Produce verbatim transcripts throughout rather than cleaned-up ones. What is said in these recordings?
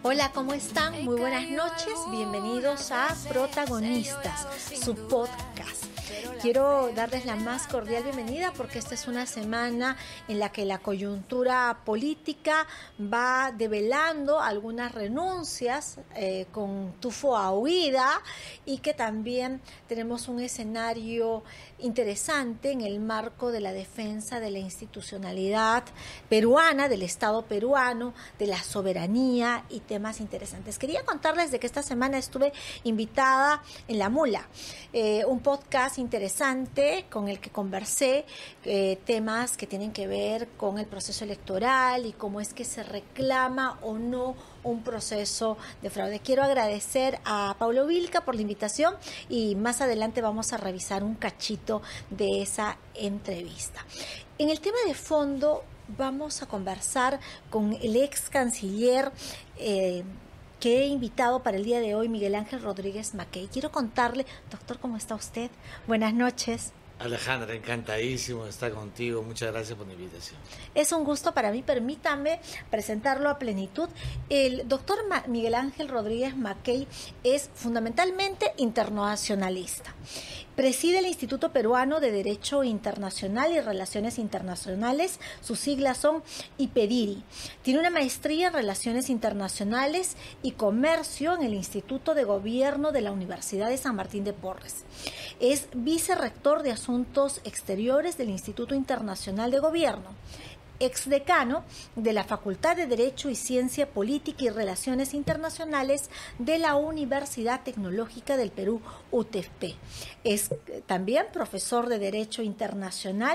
Hola, ¿cómo están? Muy buenas noches. Bienvenidos a Protagonistas, su podcast. Quiero darles la más cordial bienvenida porque esta es una semana en la que la coyuntura política va develando algunas renuncias eh, con tufo a huida, y que también tenemos un escenario interesante en el marco de la defensa de la institucionalidad peruana, del Estado peruano, de la soberanía y temas interesantes. Quería contarles de que esta semana estuve invitada en La Mula, eh, un podcast interesante con el que conversé eh, temas que tienen que ver con el proceso electoral y cómo es que se reclama o no un proceso de fraude. Quiero agradecer a Paulo Vilca por la invitación y más adelante vamos a revisar un cachito de esa entrevista. En el tema de fondo vamos a conversar con el ex canciller eh, que he invitado para el día de hoy, Miguel Ángel Rodríguez Mackey. Quiero contarle, doctor, ¿cómo está usted? Buenas noches. Alejandra, encantadísimo de estar contigo. Muchas gracias por la invitación. Es un gusto para mí. Permítame presentarlo a plenitud. El doctor Miguel Ángel Rodríguez Mackey es fundamentalmente internacionalista. Preside el Instituto Peruano de Derecho Internacional y Relaciones Internacionales. Sus siglas son IPEDIRI. Tiene una maestría en Relaciones Internacionales y Comercio en el Instituto de Gobierno de la Universidad de San Martín de Porres. Es vicerrector de Asuntos Exteriores del Instituto Internacional de Gobierno, exdecano de la Facultad de Derecho y Ciencia Política y Relaciones Internacionales de la Universidad Tecnológica del Perú, U T F P. Es también profesor de Derecho Internacional,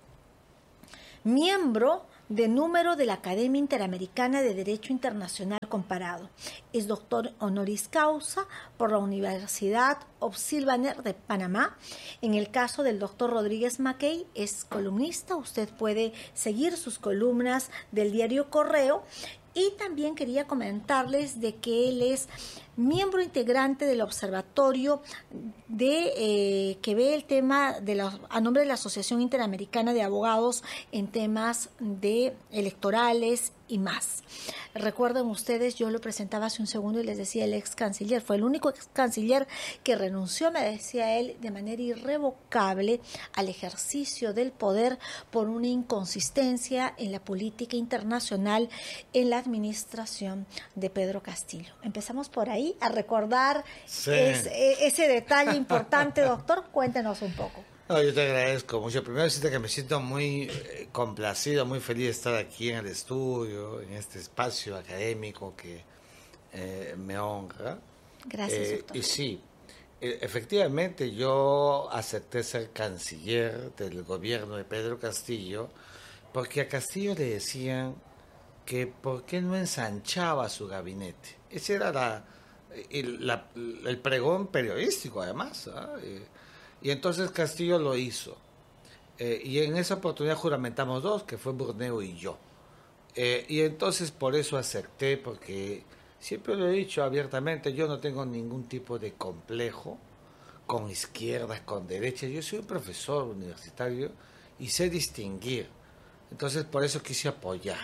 miembro de número de la Academia Interamericana de Derecho Internacional Comparado. Es doctor honoris causa por la Universidad of Sylvaner de Panamá. En el caso del doctor Rodríguez Mackey, es columnista. Usted puede seguir sus columnas del diario Correo. Y también quería comentarles de que él es miembro integrante del observatorio de eh, que ve el tema de la, a nombre de la Asociación Interamericana de Abogados en temas de electorales y más. Recuerden ustedes, yo lo presentaba hace un segundo y les decía el ex canciller, fue el único ex canciller que renunció, me decía él, de manera irrevocable al ejercicio del poder por una inconsistencia en la política internacional en la administración de Pedro Castillo. Empezamos por ahí a recordar sí. ese, ese detalle importante, doctor. Cuéntenos un poco. No, yo te agradezco mucho. Primero decirte que me siento muy eh, complacido, muy feliz de estar aquí en el estudio, en este espacio académico que eh, me honra. Gracias, eh, doctor. Y sí, eh, efectivamente yo acepté ser canciller del gobierno de Pedro Castillo porque a Castillo le decían que por qué no ensanchaba su gabinete. Ese era la, el, la, el pregón periodístico, además, ¿eh? Y entonces Castillo lo hizo. Eh, y en esa oportunidad juramentamos dos, que fue Burneo y yo. Eh, y entonces por eso acepté, porque siempre lo he dicho abiertamente, yo no tengo ningún tipo de complejo con izquierdas, con derechas. Yo soy un profesor universitario y sé distinguir. Entonces por eso quise apoyar.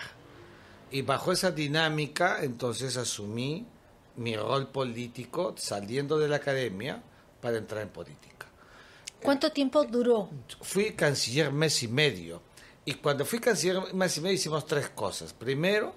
Y bajo esa dinámica, entonces asumí mi rol político saliendo de la academia para entrar en política. ¿Cuánto tiempo duró? Fui canciller mes y medio. Y cuando fui canciller mes y medio hicimos tres cosas. Primero,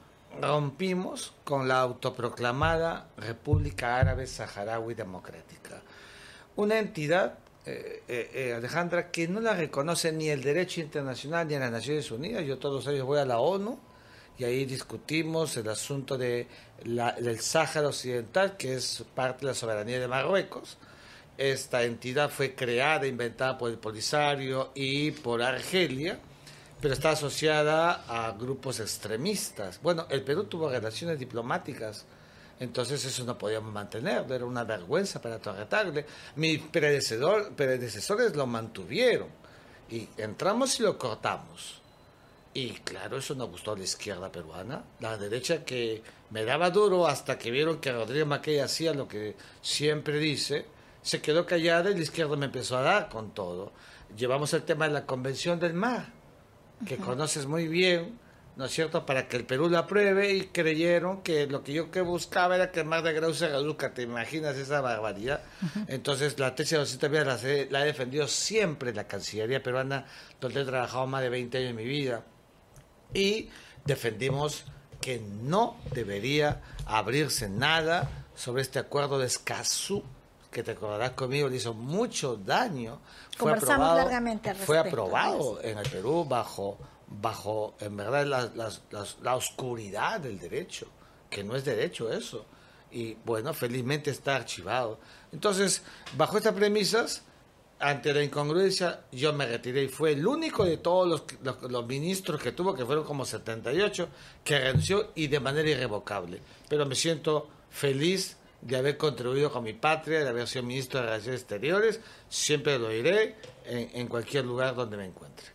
rompimos con la autoproclamada República Árabe Saharaui Democrática. Una entidad, eh, eh, eh, Alejandra, que no la reconoce ni el derecho internacional ni en las Naciones Unidas. Yo todos los años voy a la ONU y ahí discutimos el asunto de la, del Sáhara Occidental, que es parte de la soberanía de Marruecos. Esta entidad fue creada, inventada por el Polisario y por Argelia, pero está asociada a grupos extremistas. Bueno, el Perú tuvo relaciones diplomáticas, entonces eso no podíamos mantener, era una vergüenza para tratarle. Mis predecesor, predecesores lo mantuvieron, y entramos y lo cortamos. Y claro, eso no gustó a la izquierda peruana, la derecha que me daba duro hasta que vieron que Rodríguez Mackey hacía lo que siempre dice, se quedó callada y la izquierda me empezó a dar con todo. Llevamos el tema de la Convención del Mar, que uh-huh. conoces muy bien, ¿no es cierto?, para que el Perú lo apruebe, y creyeron que lo que yo que buscaba era que Magda Grau se reduzca. ¿Te imaginas esa barbaridad? Uh-huh. Entonces, la tesis de doscientas vías la, la he defendido siempre en la Cancillería peruana, donde he trabajado más de veinte años de mi vida. Y defendimos que no debería abrirse nada sobre este acuerdo de Escazú, que te acordarás conmigo, le hizo mucho daño. Fue Conversamos aprobado, largamente al respecto. Fue aprobado en el Perú bajo, bajo en verdad, la, la, la, la oscuridad del derecho, que no es derecho eso. Y bueno, felizmente está archivado. Entonces, bajo estas premisas, ante la incongruencia, yo me retiré, y fue el único de todos los, los, los ministros que tuvo, que fueron como setenta y ocho, que renunció, y de manera irrevocable. Pero me siento feliz de haber contribuido con mi patria, de haber sido ministro de Relaciones Exteriores. Siempre lo diré en, en cualquier lugar donde me encuentre.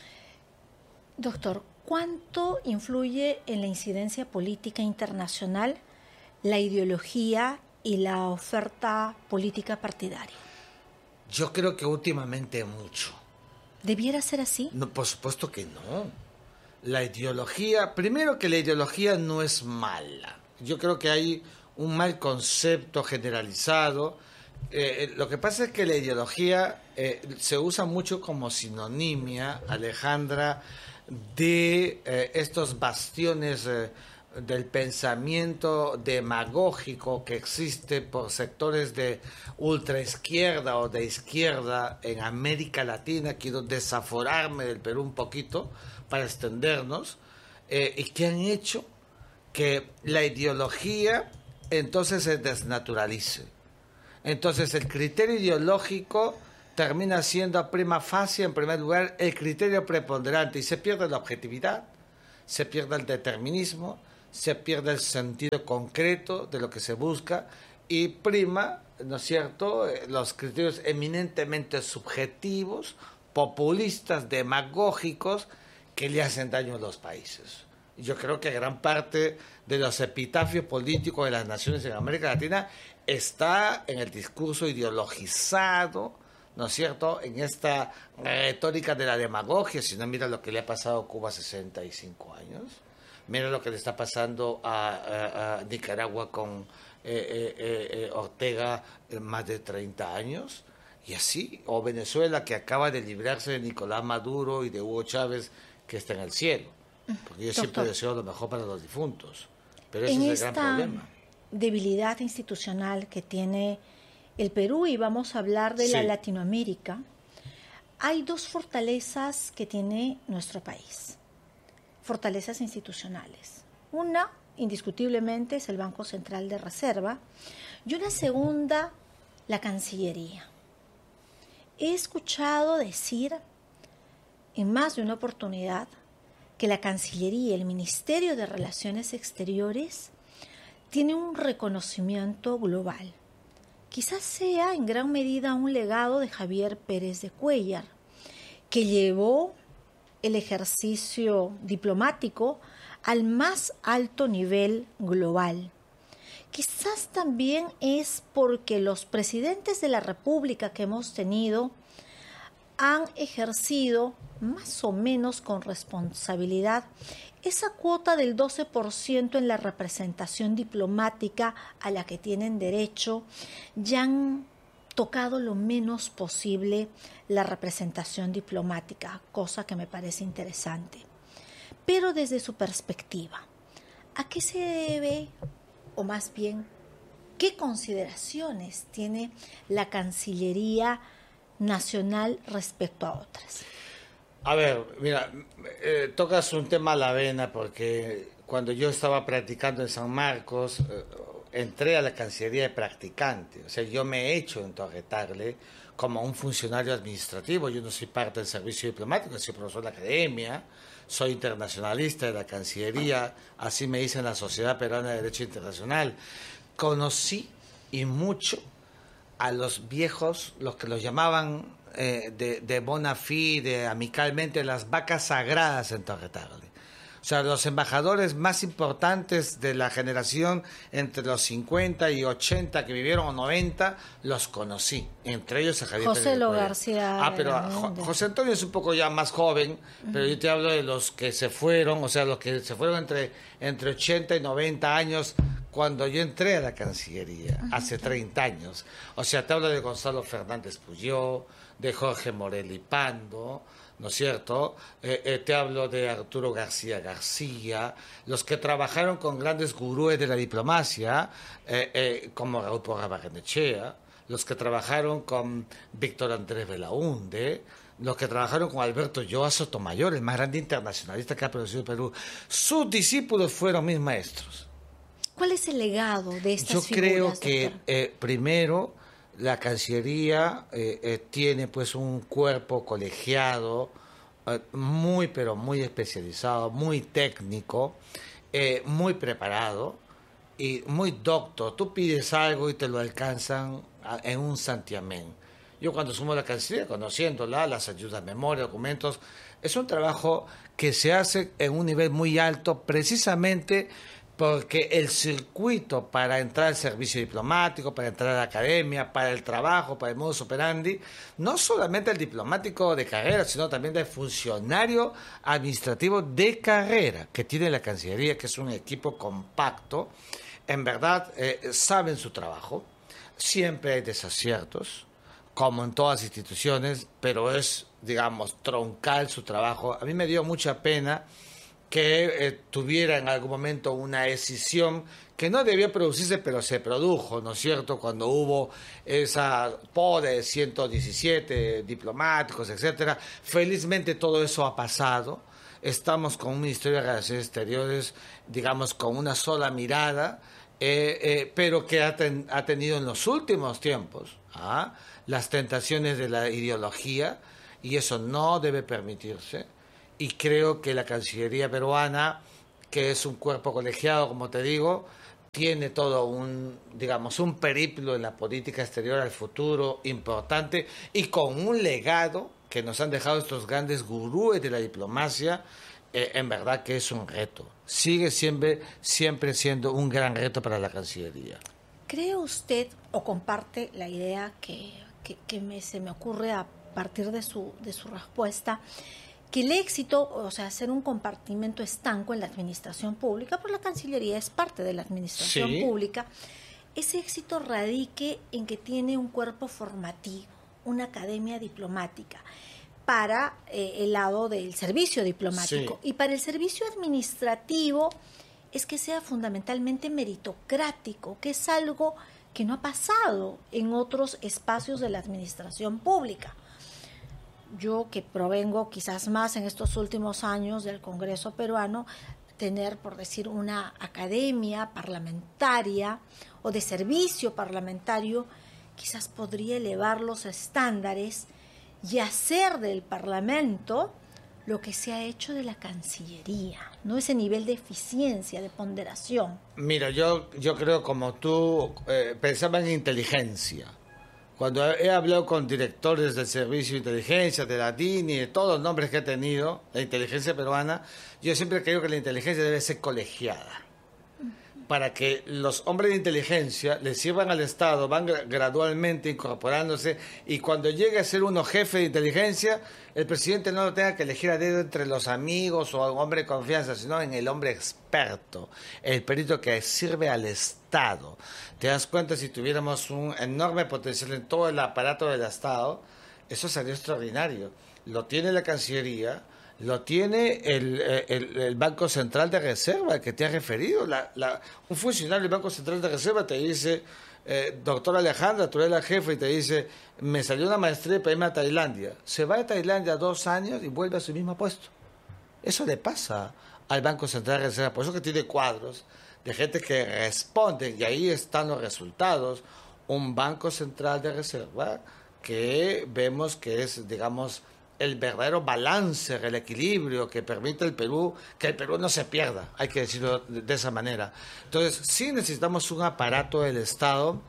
Doctor, ¿cuánto influye en la incidencia política internacional la ideología y la oferta política partidaria? Yo creo que últimamente mucho. ¿Debiera ser así? No, por supuesto que no. La ideología, primero que la ideología no es mala. Yo creo que hay un mal concepto generalizado. Eh, lo que pasa es que la ideología eh, se usa mucho como sinonimia, Alejandra, de eh, estos bastiones eh, del pensamiento demagógico que existe por sectores de ultraizquierda o de izquierda en América Latina. Quiero desaforarme del Perú un poquito para extendernos, eh, y que han hecho que la ideología entonces se desnaturalice. Entonces el criterio ideológico termina siendo prima facie, en primer lugar, el criterio preponderante, y se pierde la objetividad, se pierde el determinismo, se pierde el sentido concreto de lo que se busca, y prima, ¿no es cierto?, los criterios eminentemente subjetivos, populistas, demagógicos, que le hacen daño a los países. Yo creo que gran parte de los epitafios políticos de las naciones en América Latina está en el discurso ideologizado, ¿no es cierto?, en esta retórica de la demagogia. Si no, mira lo que le ha pasado a Cuba sesenta y cinco años, mira lo que le está pasando a, a, a Nicaragua con eh, eh, eh, Ortega en más de treinta años, y así, o Venezuela, que acaba de librarse de Nicolás Maduro y de Hugo Chávez, que está en el cielo. Porque yo siempre Doctor, deseo lo mejor para los difuntos, pero ese en es el gran problema. Debilidad institucional que tiene el Perú, y vamos a hablar de sí. la Latinoamérica, hay dos fortalezas que tiene nuestro país, fortalezas institucionales. Una, indiscutiblemente, es el Banco Central de Reserva, y una segunda, la Cancillería. He escuchado decir en más de una oportunidad que la Cancillería, el Ministerio de Relaciones Exteriores, tiene un reconocimiento global. Quizás sea en gran medida un legado de Javier Pérez de Cuéllar, que llevó el ejercicio diplomático al más alto nivel global. Quizás también es porque los presidentes de la República que hemos tenido han ejercido más o menos con responsabilidad esa cuota del doce por ciento en la representación diplomática a la que tienen derecho, y han tocado lo menos posible la representación diplomática, cosa que me parece interesante. Pero desde su perspectiva, ¿a qué se debe, o más bien, qué consideraciones tiene la Cancillería nacional respecto a otras? A ver, mira, eh, tocas un tema a la vena, porque cuando yo estaba practicando en San Marcos, eh, entré a la Cancillería de practicante. O sea, yo me he hecho entorretarle como un funcionario administrativo. Yo no soy parte del servicio diplomático, soy profesor de la academia, soy internacionalista de la Cancillería, así me dice en la Sociedad Peruana de Derecho Internacional. Conocí y mucho a los viejos, los que los llamaban eh, de, de bona fide, amicalmente, las vacas sagradas en Torretarle. O O sea, los embajadores más importantes de la generación entre los cincuenta y ochenta que vivieron, o noventa, los conocí. Entre ellos a Javier José Pérez Lo Cuellar. García. Ah, pero Jo- José Antonio es un poco ya más joven, uh-huh. pero yo te hablo de los que se fueron, o sea, los que se fueron entre, entre ochenta y noventa años cuando yo entré a la Cancillería, uh-huh. hace treinta años. O sea, te hablo de Gonzalo Fernández Puyó, de Jorge Morelli Pando, ¿no es cierto? Eh, eh, te hablo de Arturo García García, los que trabajaron con grandes gurúes de la diplomacia, eh, eh, como Raúl Porra Barrenechea, los que trabajaron con Víctor Andrés Belaúnde, los que trabajaron con Alberto Joa Sotomayor, el más grande internacionalista que ha producido el Perú. Sus discípulos fueron mis maestros. ¿Cuál es el legado de estas Yo figuras, creo doctor? que, eh, primero, la Cancillería eh, eh, tiene pues un cuerpo colegiado eh, muy pero muy especializado, muy técnico, eh, muy preparado y muy docto. Tú pides algo y te lo alcanzan a, en un santiamén. Yo cuando sumo a la Cancillería, conociéndola, las ayudas, memoria, documentos, es un trabajo que se hace en un nivel muy alto precisamente porque el circuito para entrar al servicio diplomático, para entrar a la academia, para el trabajo, para el modus operandi, no solamente el diplomático de carrera, sino también del funcionario administrativo de carrera que tiene la Cancillería, que es un equipo compacto, en verdad eh, saben su trabajo, siempre hay desaciertos, como en todas las instituciones, pero es, digamos, troncal su trabajo. A mí me dio mucha pena que eh, tuviera en algún momento una decisión que no debía producirse, pero se produjo, ¿no es cierto?, cuando hubo esa poda de ciento diecisiete diplomáticos, etcétera. Felizmente todo eso ha pasado. Estamos con un Ministerio de Relaciones Exteriores, digamos, con una sola mirada, eh, eh, pero que ha, ten, ha tenido en los últimos tiempos ¿ah? las tentaciones de la ideología, y eso no debe permitirse. Y creo que la Cancillería peruana, que es un cuerpo colegiado, como te digo, tiene todo un, digamos, un periplo en la política exterior al futuro importante, y con un legado que nos han dejado estos grandes gurúes de la diplomacia, eh, en verdad que es un reto. Sigue siempre, siempre siendo un gran reto para la Cancillería. ¿Cree usted o comparte la idea que, que, que me, se me ocurre a partir de su, de su respuesta, que el éxito, o sea, ser un compartimento estanco en la administración pública, porque la Cancillería es parte de la administración sí. pública, ese éxito radique en que tiene un cuerpo formativo, una academia diplomática, para eh, el lado del servicio diplomático. Sí. Y para el servicio administrativo es que sea fundamentalmente meritocrático, que es algo que no ha pasado en otros espacios de la administración pública. Yo, que provengo quizás más en estos últimos años del Congreso peruano, tener, por decir, una academia parlamentaria o de servicio parlamentario, quizás podría elevar los estándares y hacer del Parlamento lo que se ha hecho de la Cancillería, ¿no? Ese nivel de eficiencia, de ponderación. Mira, yo, yo creo, como tú, eh, pensaba en inteligencia. Cuando he hablado con directores del Servicio de Inteligencia, de la D I N I, de todos los nombres que he tenido, la inteligencia peruana, yo siempre creo que la inteligencia debe ser colegiada, para que los hombres de inteligencia le sirvan al Estado, van gradualmente incorporándose, y cuando llegue a ser uno jefe de inteligencia, el presidente no lo tenga que elegir a dedo entre los amigos o a un hombre de confianza, sino en el hombre experto, el perito que sirve al Estado. Te das cuenta, si tuviéramos un enorme potencial en todo el aparato del Estado, eso sería extraordinario. Lo tiene la Cancillería, lo tiene el, el, el Banco Central de Reserva, que te ha referido. La, la, un funcionario del Banco Central de Reserva te dice, eh, doctora Alejandra, tú eres la jefa, y te dice, me salió una maestría para irme a Tailandia. Se va a Tailandia dos años y vuelve a su mismo puesto. Eso le pasa al Banco Central de Reserva. Por eso que tiene cuadros de gente que responde, y ahí están los resultados. Un Banco Central de Reserva que vemos que es, digamos, el verdadero balance, el equilibrio que permite el Perú, que el Perú no se pierda, hay que decirlo de, de esa manera. Entonces, sí necesitamos un aparato del Estado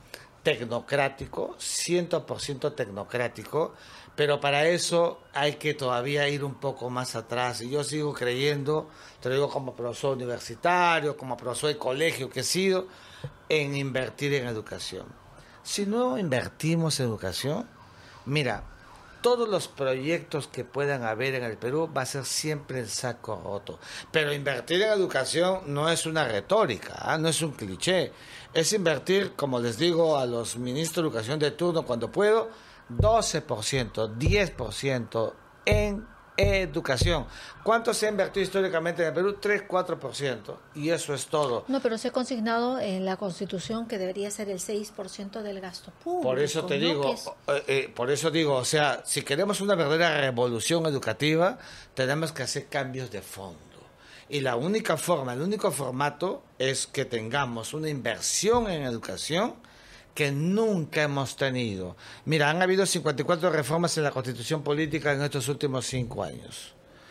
tecnocrático, cien por ciento tecnocrático, pero para eso hay que todavía ir un poco más atrás. Y yo sigo creyendo, te lo digo como profesor universitario, como profesor de colegio que he sido, en invertir en educación. Si no invertimos en educación, mira, todos los proyectos que puedan haber en el Perú va a ser siempre en saco roto. Pero invertir en educación no es una retórica, ¿eh? No es un cliché. Es invertir, como les digo a los ministros de educación de turno cuando puedo, doce por ciento, diez por ciento en educación. ¿Cuánto se ha invertido históricamente en el Perú? tres, cuatro por ciento. Y eso es todo. No, pero se ha consignado en la Constitución que debería ser el seis por ciento del gasto público. Por eso te ¿no? digo, es... eh, eh, por eso digo, o sea, si queremos una verdadera revolución educativa, tenemos que hacer cambios de fondo. Y la única forma, el único formato es que tengamos una inversión en educación que nunca hemos tenido. Mira, han habido cincuenta y cuatro reformas en la Constitución política en estos últimos cinco años.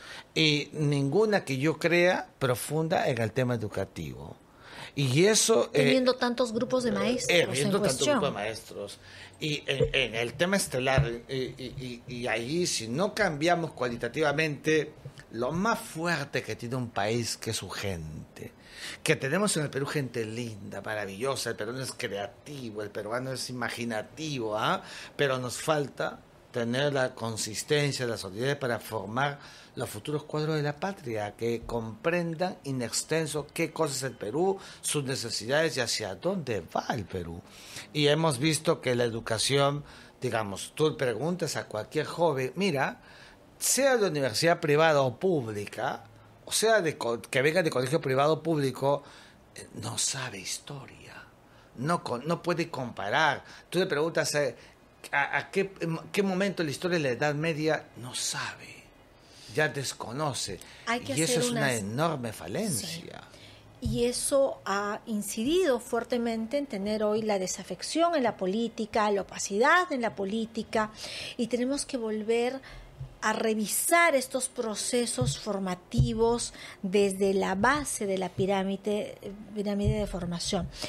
Y ninguna que yo crea profunda en el tema educativo. Y eso... Teniendo eh, tantos grupos de maestros eh, Teniendo en tantos cuestión. grupos de maestros. Y en, en el tema estelar, y, y, y, y ahí si no cambiamos cualitativamente lo más fuerte que tiene un país, que es su gente. Que tenemos en el Perú gente linda, maravillosa, el peruano es creativo, el peruano es imaginativo, ¿eh? Pero nos falta tener la consistencia, la solidez para formar los futuros cuadros de la patria, que comprendan in extenso qué cosa es el Perú, sus necesidades y hacia dónde va el Perú. Y hemos visto que la educación, digamos, tú preguntas a cualquier joven, mira, sea de universidad privada o pública, o sea, de, que venga de colegio privado o público, eh, no sabe historia, no, no puede comparar. Tú le preguntas a, a, a qué, qué momento de la historia de la Edad Media, no sabe, ya desconoce. Hay que y eso es unas... una enorme falencia. Sí. Y eso ha incidido fuertemente en tener hoy la desafección en la política, la opacidad en la política, y tenemos que volver a revisar estos procesos formativos desde la base de la pirámide, pirámide de formación.